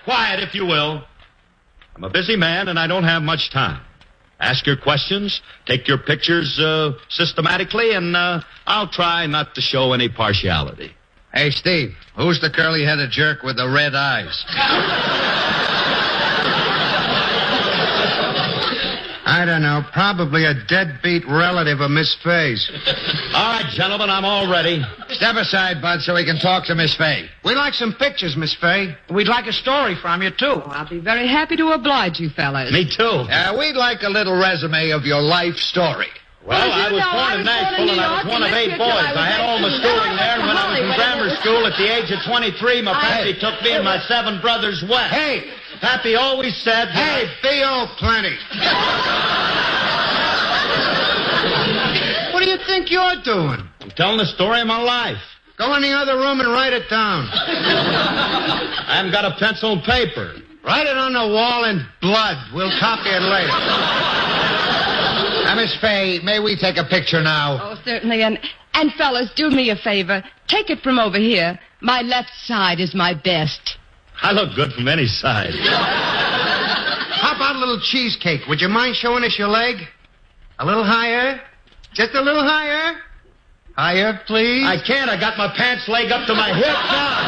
Quiet, if you will. I'm a busy man, and I don't have much time. Ask your questions, take your pictures systematically, and I'll try not to show any partiality. Hey, Steve, who's the curly-headed jerk with the red eyes? I don't know. Probably a deadbeat relative of Miss Fay's. All right, gentlemen, I'm all ready. Step aside, Bud, so we can talk to Miss Fay. We'd like some pictures, Miss Fay. We'd like a story from you, too. Oh, I'll be very happy to oblige you, fellas. Me too. We'd like a little resume of your life story. Well, I was born in Nashville, and I was one of 8 boys. I had all my schooling there, and when I was in grammar school at the age of 23, my pappy took me and my 7 brothers west. Hey! Pappy always said... Hey, Theo, plenty. What do you think you're doing? I'm telling the story of my life. Go in the other room and write it down. I haven't got a pencil and paper. Write it on the wall in blood. We'll copy it later. Now, Miss Fay, may we take a picture now? Oh, certainly. And fellas, do me a favor. Take it from over here. My left side is my best. I look good from any side. How about a little cheesecake? Would you mind showing us your leg? A little higher? Just a little higher? Higher, please? I can't. I got my pants leg up to my hip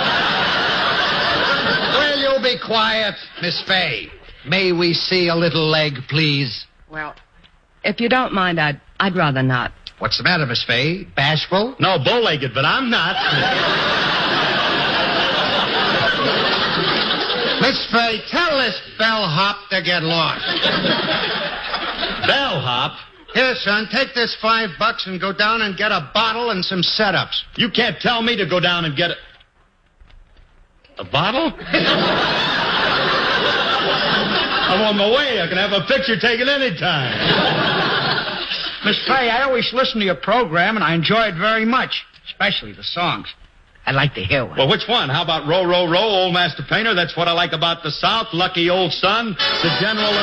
now. Will you be quiet, Miss Fay? May we see a little leg, please? Well, if you don't mind, I'd rather not. What's the matter, Miss Fay? Bashful? No, bow-legged, but I'm not. Miss Fay, tell this bellhop to get lost. Bellhop? Here, son, take this $5 and go down and get a bottle and some setups. You can't tell me to go down and get a bottle? I'm on my way. I can have a picture taken anytime. Miss Fay, I always listen to your program, and I enjoy it very much, especially the songs. I'd like to hear one. Well, which one? How about Row, Row, Row, Old Master Painter? That's what I like about the South. Lucky Old Sun. The General